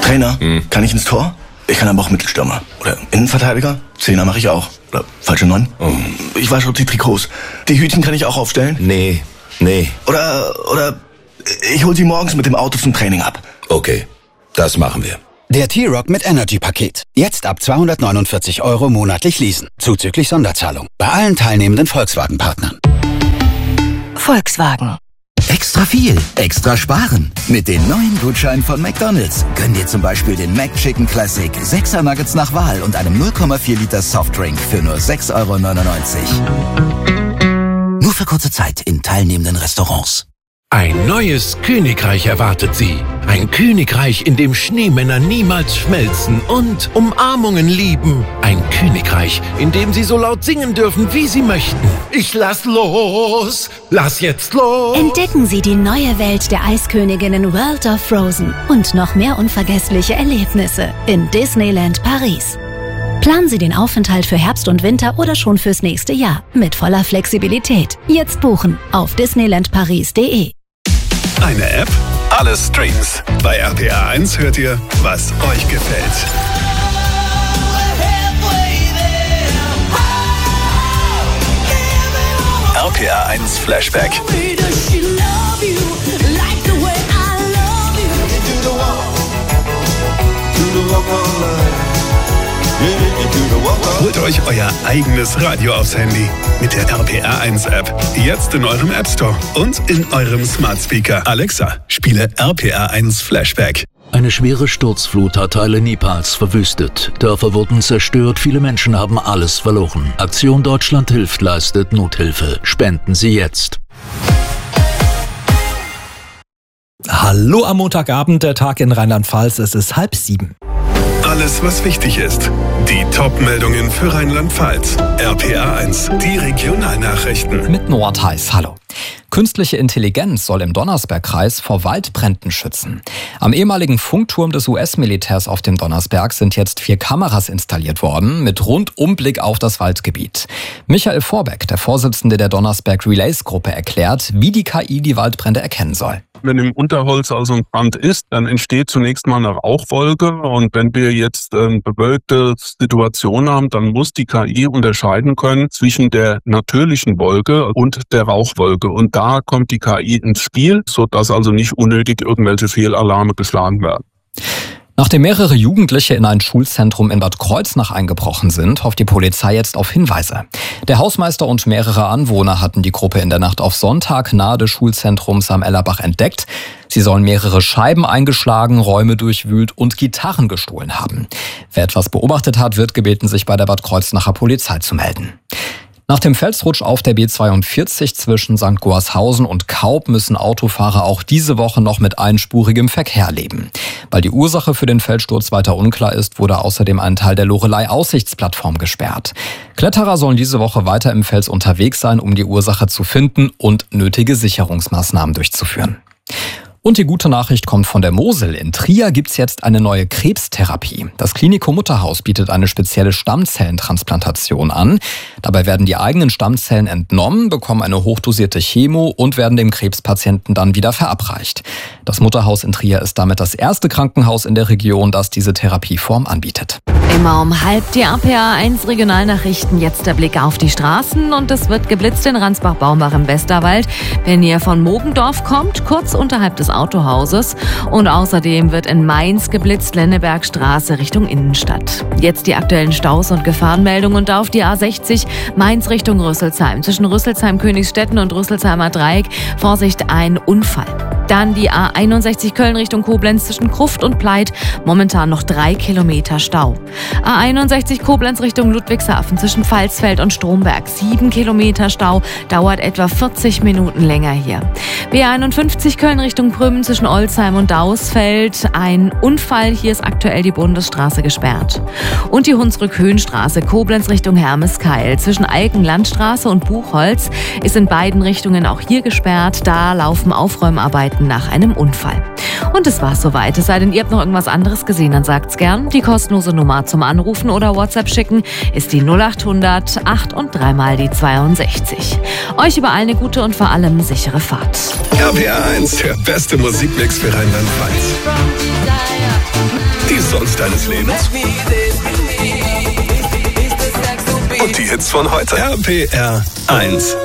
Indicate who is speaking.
Speaker 1: Trainer, kann ich ins Tor? Ich kann aber auch Mittelstürmer. Oder Innenverteidiger? Zehner mache ich auch. Oder falsche 9. Ich wasche die Trikots. Die Hütchen kann ich auch aufstellen?
Speaker 2: Nee.
Speaker 1: Oder ich hol sie morgens mit dem Auto zum Training ab.
Speaker 2: Okay, das machen wir.
Speaker 3: Der T-Roc mit Energy-Paket. Jetzt ab 249 € monatlich leasen. Zuzüglich Sonderzahlung. Bei allen teilnehmenden Volkswagen-Partnern.
Speaker 4: Volkswagen.
Speaker 5: Extra viel, extra sparen. Mit den neuen Gutscheinen von McDonald's gönn dir zum Beispiel den McChicken Classic 6er Nuggets nach Wahl und einem 0,4 Liter Softdrink für nur 6,99 €. Nur für kurze Zeit in teilnehmenden Restaurants.
Speaker 6: Ein neues Königreich erwartet Sie. Ein Königreich, in dem Schneemänner niemals schmelzen und Umarmungen lieben. Ein Königreich, in dem Sie so laut singen dürfen, wie Sie möchten. Ich lass los! Lass jetzt los!
Speaker 7: Entdecken Sie die neue Welt der Eisköniginnen World of Frozen und noch mehr unvergessliche Erlebnisse in Disneyland Paris. Planen Sie den Aufenthalt für Herbst und Winter oder schon fürs nächste Jahr mit voller Flexibilität. Jetzt buchen auf disneylandparis.de.
Speaker 8: Eine App, alle Streams. Bei RPA 1 hört ihr, was euch gefällt. RPA 1 Flashback. Holt euch euer eigenes Radio aufs Handy mit der RPA 1 App. Jetzt in eurem App Store und in eurem Smart Speaker. Alexa, spiele RPA 1 Flashback.
Speaker 9: Eine schwere Sturzflut hat Teile Nepals verwüstet. Dörfer wurden zerstört, viele Menschen haben alles verloren. Aktion Deutschland hilft leistet Nothilfe. Spenden Sie jetzt.
Speaker 10: Hallo am Montagabend, der Tag in Rheinland-Pfalz. Es ist 6:30.
Speaker 8: Alles, was wichtig ist. Die Top-Meldungen für Rheinland-Pfalz. RPA 1, die Regionalnachrichten.
Speaker 11: Mit Noah Theis, hallo. Künstliche Intelligenz soll im Donnersbergkreis vor Waldbränden schützen. Am ehemaligen Funkturm des US-Militärs auf dem Donnersberg sind jetzt 4 Kameras installiert worden, mit Rundumblick auf das Waldgebiet. Michael Vorbeck, der Vorsitzende der Donnersberg Relays-Gruppe, erklärt, wie die KI die Waldbrände erkennen soll.
Speaker 12: Wenn im Unterholz also ein Brand ist, dann entsteht zunächst mal eine Rauchwolke. Und wenn wir jetzt eine bewölkte Situation haben, dann muss die KI unterscheiden können zwischen der natürlichen Wolke und der Rauchwolke. Und da kommt die KI ins Spiel, sodass also nicht unnötig irgendwelche Fehlalarme geschlagen werden.
Speaker 11: Nachdem mehrere Jugendliche in ein Schulzentrum in Bad Kreuznach eingebrochen sind, hofft die Polizei jetzt auf Hinweise. Der Hausmeister und mehrere Anwohner hatten die Gruppe in der Nacht auf Sonntag nahe des Schulzentrums am Ellerbach entdeckt. Sie sollen mehrere Scheiben eingeschlagen, Räume durchwühlt und Gitarren gestohlen haben. Wer etwas beobachtet hat, wird gebeten, sich bei der Bad Kreuznacher Polizei zu melden. Nach dem Felsrutsch auf der B42 zwischen St. Goarshausen und Kaub müssen Autofahrer auch diese Woche noch mit einspurigem Verkehr leben. Weil die Ursache für den Felssturz weiter unklar ist, wurde außerdem ein Teil der Loreley-Aussichtsplattform gesperrt. Kletterer sollen diese Woche weiter im Fels unterwegs sein, um die Ursache zu finden und nötige Sicherungsmaßnahmen durchzuführen. Und die gute Nachricht kommt von der Mosel. In Trier gibt's jetzt eine neue Krebstherapie. Das Klinikum Mutterhaus bietet eine spezielle Stammzellentransplantation an. Dabei werden die eigenen Stammzellen entnommen, bekommen eine hochdosierte Chemo und werden dem Krebspatienten dann wieder verabreicht. Das Mutterhaus in Trier ist damit das erste Krankenhaus in der Region, das diese Therapieform anbietet.
Speaker 4: Immer um 12:30 die RPA 1 Regionalnachrichten. Jetzt der Blick auf die Straßen und es wird geblitzt in Ransbach-Baumbach im Westerwald. Wenn ihr von Mogendorf kommt, kurz unterhalb des Autohauses. Und außerdem wird in Mainz geblitzt, Lennebergstraße Richtung Innenstadt. Jetzt die aktuellen Staus und Gefahrenmeldungen und auf die A60 Mainz Richtung Rüsselsheim. Zwischen Rüsselsheim-Königsstetten und Rüsselsheimer Dreieck. Vorsicht, ein Unfall. Dann die A61 Köln Richtung Koblenz zwischen Gruft und Pleit. Momentan noch 3 Kilometer Stau. A61 Koblenz Richtung Ludwigshafen zwischen Pfalzfeld und Stromberg. 7 Kilometer Stau, dauert etwa 40 Minuten länger hier. B51 Köln Richtung Prüm zwischen Olsheim und Dausfeld. Ein Unfall, hier ist aktuell die Bundesstraße gesperrt. Und die Hunsrück-Höhenstraße Koblenz Richtung Hermeskeil. Zwischen Alkenlandstraße und Buchholz ist in beiden Richtungen auch hier gesperrt. Da laufen Aufräumarbeiten nach einem Unfall. Und es war's soweit. Es sei denn, ihr habt noch irgendwas anderes gesehen, dann sagt's gern. Die kostenlose Nummer zum Anrufen oder WhatsApp schicken ist die 0800 8 und 3 mal die 62. Euch überall eine gute und vor allem sichere Fahrt.
Speaker 8: RPA 1, der beste Musikmix für Rheinland-Pfalz. Songs deines Lebens und die Hits von heute. RPR 1.